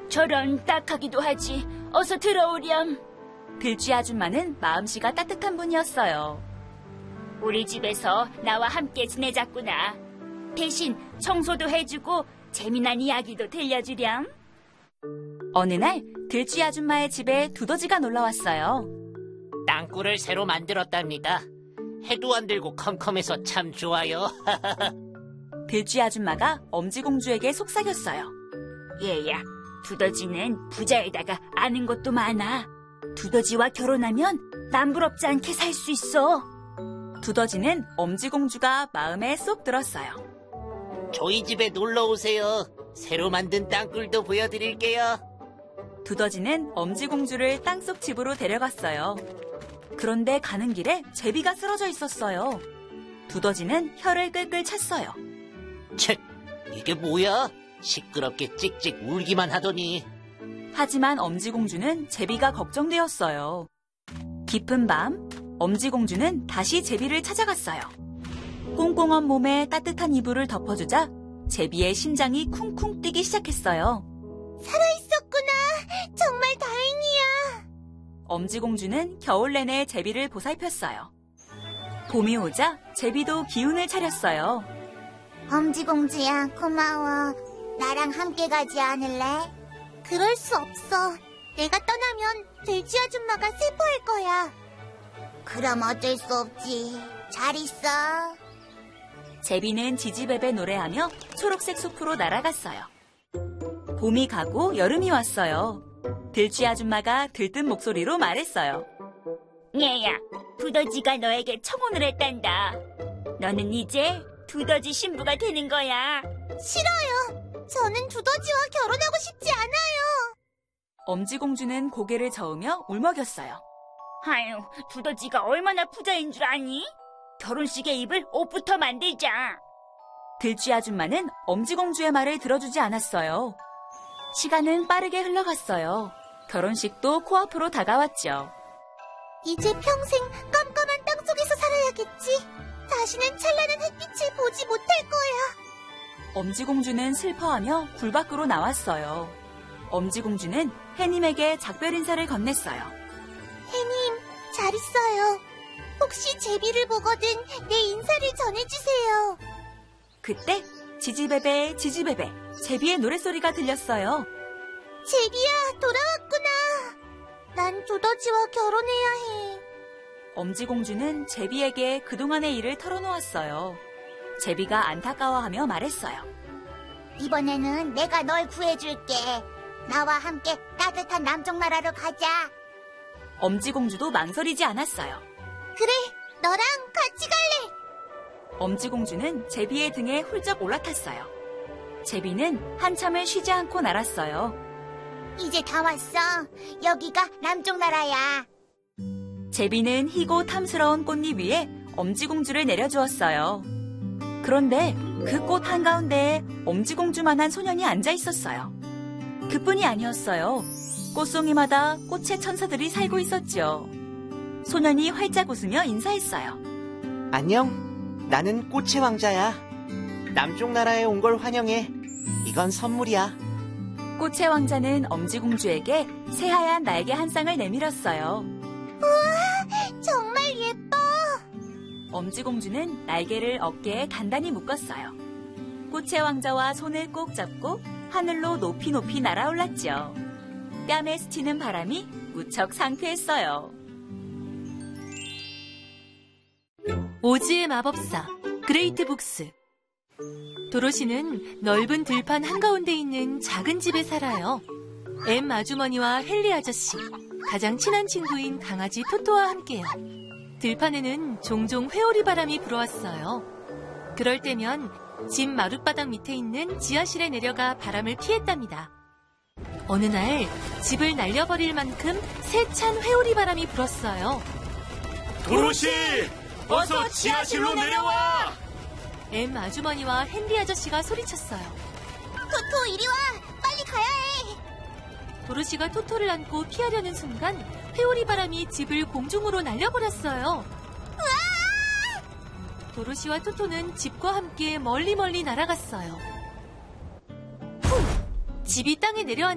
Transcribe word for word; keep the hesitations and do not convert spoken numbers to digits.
저런, 딱하기도 하지. 어서 들어오렴. 들쥐 아줌마는 마음씨가 따뜻한 분이었어요. 우리 집에서 나와 함께 지내자꾸나. 대신 청소도 해주고 재미난 이야기도 들려주렴. 어느 날 들쥐 아줌마의 집에 두더지가 놀러왔어요. 땅굴을 새로 만들었답니다. 해도 안 들고 컴컴해서 참 좋아요. 들쥐 아줌마가 엄지공주에게 속삭였어요. 얘야, 두더지는 부자에다가 아는 것도 많아. 두더지와 결혼하면 남부럽지 않게 살 수 있어. 두더지는 엄지공주가 마음에 쏙 들었어요. 저희 집에 놀러 오세요. 새로 만든 땅굴도 보여드릴게요. 두더지는 엄지공주를 땅속 집으로 데려갔어요. 그런데 가는 길에 제비가 쓰러져 있었어요. 두더지는 혀를 끌끌 찼어요. 쳇, 이게 뭐야? 시끄럽게 찍찍 울기만 하더니. 하지만 엄지공주는 제비가 걱정되었어요. 깊은 밤, 엄지공주는 다시 제비를 찾아갔어요. 꽁꽁한 몸에 따뜻한 이불을 덮어주자 제비의 심장이 쿵쿵 뛰기 시작했어요. 살아있었구나. 정말 다행이야. 엄지공주는 겨울 내내 제비를 보살폈어요. 봄이 오자 제비도 기운을 차렸어요. 엄지공주야, 고마워. 나랑 함께 가지 않을래? 그럴 수 없어. 내가 떠나면 들쥐 아줌마가 슬퍼할 거야. 그럼 어쩔 수 없지. 잘 있어. 제비는 지지배배 노래하며 초록색 숲으로 날아갔어요. 봄이 가고 여름이 왔어요. 들쥐 아줌마가 들뜬 목소리로 말했어요. 얘야, 두더지가 너에게 청혼을 했단다. 너는 이제 두더지 신부가 되는 거야. 싫어요. 저는 두더지와 결혼하고 싶지 않아요. 엄지공주는 고개를 저으며 울먹였어요. 아유, 두더지가 얼마나 부자인 줄 아니? 결혼식에 입을 옷부터 만들자. 들쥐 아줌마는 엄지공주의 말을 들어주지 않았어요. 시간은 빠르게 흘러갔어요. 결혼식도 코앞으로 다가왔죠. 이제 평생 깜깜한 땅속에서 살아야겠지. 다시는 찬란한 햇빛을 보지 못할 거야. 엄지공주는 슬퍼하며 굴 밖으로 나왔어요. 엄지공주는 해님에게 작별 인사를 건넸어요. 해님, 잘 있어요. 혹시 제비를 보거든 내 인사를 전해주세요. 그때 지지배배 지지배배 제비의 노랫소리가 들렸어요. 제비야, 돌아왔구나. 난 두더지와 결혼해야 해. 엄지공주는 제비에게 그동안의 일을 털어놓았어요. 제비가 안타까워하며 말했어요. 이번에는 내가 널 구해줄게. 나와 함께 따뜻한 남쪽 나라로 가자. 엄지공주도 망설이지 않았어요. 그래, 너랑 같이 갈래. 엄지공주는 제비의 등에 훌쩍 올라탔어요. 제비는 한참을 쉬지 않고 날았어요. 이제 다 왔어. 여기가 남쪽 나라야. 제비는 희고 탐스러운 꽃잎 위에 엄지공주를 내려주었어요. 그런데 그 꽃 한가운데에 엄지공주만한 소년이 앉아 있었어요. 그뿐이 아니었어요. 꽃송이마다 꽃의 천사들이 살고 있었죠. 소년이 활짝 웃으며 인사했어요. 안녕, 나는 꽃의 왕자야. 남쪽 나라에 온 걸 환영해. 이건 선물이야. 꽃의 왕자는 엄지공주에게 새하얀 날개 한 쌍을 내밀었어요. 우와, 정말 예뻐. 엄지공주는 날개를 어깨에 단단히 묶었어요. 꽃의 왕자와 손을 꼭 잡고 하늘로 높이 높이 날아올랐죠. 뺨에 스치는 바람이 무척 상쾌했어요. 오즈의 마법사 그레이트 북스. 도로시는 넓은 들판 한가운데 있는 작은 집에 살아요. 엠 아주머니와 헨리 아저씨, 가장 친한 친구인 강아지 토토와 함께요. 들판에는 종종 회오리 바람이 불어왔어요. 그럴 때면 집 마룻바닥 밑에 있는 지하실에 내려가 바람을 피했답니다. 어느 날 집을 날려버릴 만큼 세찬 회오리 바람이 불었어요. 도로시! 어서 지하실로 내려와! 엠 아주머니와 헨리 아저씨가 소리쳤어요. 토토, 이리 와. 빨리 가야 해. 도로시가 토토를 안고 피하려는 순간 회오리 바람이 집을 공중으로 날려버렸어요. 우와! 도로시와 토토는 집과 함께 멀리 멀리 날아갔어요. 후! 집이 땅에 내려앉